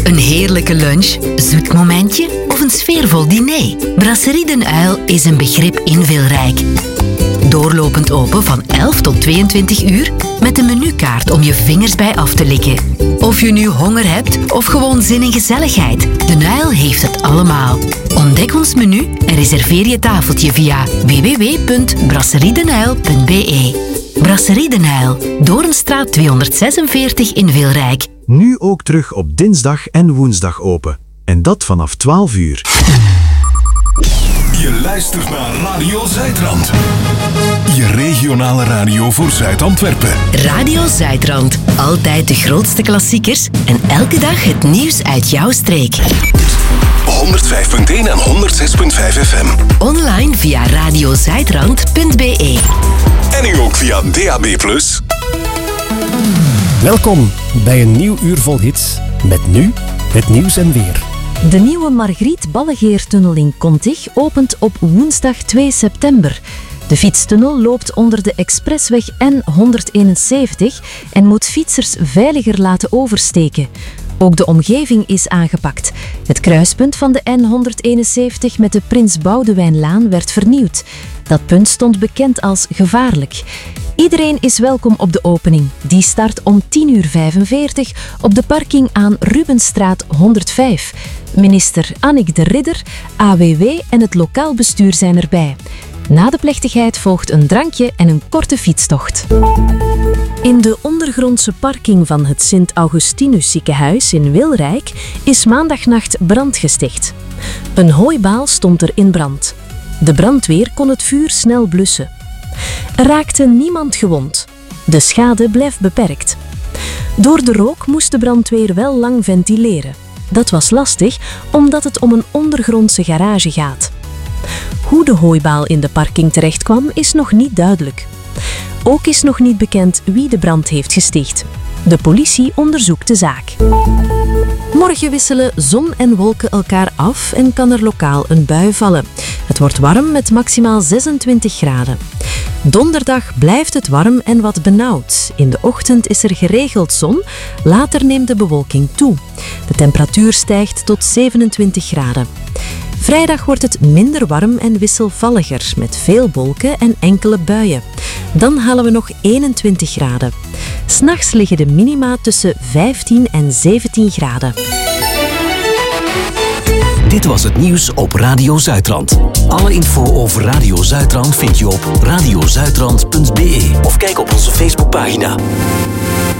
Een heerlijke lunch, zoet momentje of een sfeervol diner? Brasserie Den Uil is een begrip inveelrijk. Doorlopend open van 11 tot 22 uur met een menukaart om je vingers bij af te likken. Of je nu honger hebt of gewoon zin in gezelligheid, Den Uil heeft het allemaal. Ontdek ons menu en reserveer je tafeltje via www.brasseriedenuil.be. Brasserie Den Uil, Doornstraat 246 in Veelrijk. Nu ook terug op dinsdag en woensdag open. En dat vanaf 12 uur. Je luistert naar Radio Zuidrand. Je regionale radio voor Zuid-Antwerpen. Radio Zuidrand. Altijd de grootste klassiekers en elke dag het nieuws uit jouw streek. 105.1 en 106.5 FM. Online via radiozuidrand.be. En nu ook via DAB+. Welkom bij een nieuw uur vol hits. Met nu het nieuws en weer. De nieuwe Margriet Ballegeertunnel in Contig opent op woensdag 2 september. De fietstunnel loopt onder de expressweg N171 en moet fietsers veiliger laten oversteken. Ook de omgeving is aangepakt. Het kruispunt van de N171 met de Prins Boudewijnlaan werd vernieuwd. Dat punt stond bekend als gevaarlijk. Iedereen is welkom op de opening. Die start om 10:45 op de parking aan Rubenstraat 105. Minister Annick de Ridder, AWW en het lokaal bestuur zijn erbij. Na de plechtigheid volgt een drankje en een korte fietstocht. In de ondergrondse parking van het Sint-Augustinus ziekenhuis in Wilrijk is maandagnacht brand gesticht. Een hooibaal stond er in brand. De brandweer kon het vuur snel blussen. Er raakte niemand gewond. De schade bleef beperkt. Door de rook moest de brandweer wel lang ventileren. Dat was lastig, omdat het om een ondergrondse garage gaat. Hoe de hooibaal in de parking terechtkwam, is nog niet duidelijk. Ook is nog niet bekend wie de brand heeft gesticht. De politie onderzoekt de zaak. Morgen wisselen zon en wolken elkaar af en kan er lokaal een bui vallen. Het wordt warm met maximaal 26 graden. Donderdag blijft het warm en wat benauwd. In de ochtend is er geregeld zon, later neemt de bewolking toe. De temperatuur stijgt tot 27 graden. Vrijdag wordt het minder warm en wisselvalliger, met veel wolken en enkele buien. Dan halen we nog 21 graden. 's Nachts liggen de minima tussen 15 en 17 graden. Dit was het nieuws op Radio Zuidrand. Alle info over Radio Zuidrand vind je op radiozuidrand.be of kijk op onze Facebookpagina.